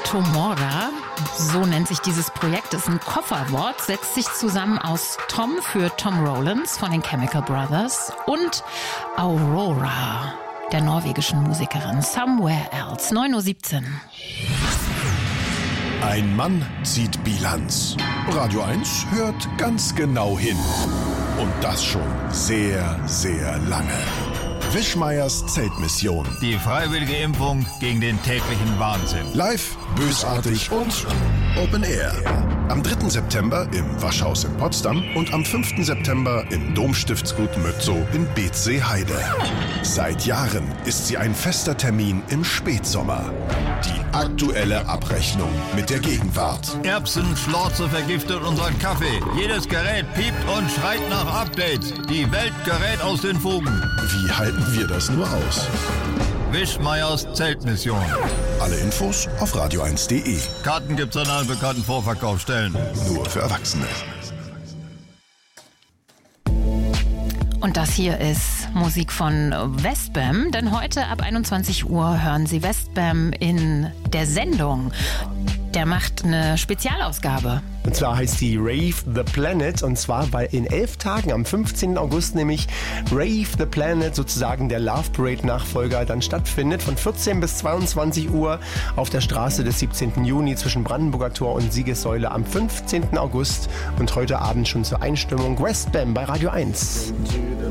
Tomorrow, so nennt sich dieses Projekt, ist ein Kofferwort, setzt sich zusammen aus Tom für Tom Rowlands von den Chemical Brothers und Aurora, der norwegischen Musikerin. Somewhere Else, 9:17 Uhr. Ein Mann zieht Bilanz. Radio 1 hört ganz genau hin. Und das schon sehr, sehr lange. Wischmeiers Zeltmission. Die freiwillige Impfung gegen den täglichen Wahnsinn. Live, bösartig und Open Air. Am 3. September im Waschhaus in Potsdam und am 5. September im Domstiftsgut Mötzow in Beetzsee-Heide. Seit Jahren ist sie ein fester Termin im Spätsommer. Die aktuelle Abrechnung mit der Gegenwart. Erbsenschlorze vergiftet unseren Kaffee. Jedes Gerät piept und schreit nach Updates. Die Welt gerät aus den Fugen. Wie halten wir das nur aus? Wischmeiers Zeltmission. Alle Infos auf radio1.de. Karten gibt's an allen bekannten Vorverkaufsstellen. Nur für Erwachsene. Und das hier ist Musik von Westbam, denn heute ab 21 Uhr hören Sie Westbam in der Sendung. Der macht eine Spezialausgabe. Und zwar heißt die Rave the Planet, und zwar, weil in 11 Tagen, am 15. August nämlich, Rave the Planet, sozusagen der Love Parade Nachfolger, dann stattfindet, von 14 bis 22 Uhr auf der Straße des 17. Juni zwischen Brandenburger Tor und Siegessäule am 15. August und heute Abend schon zur Einstimmung Westbam bei Radio 1.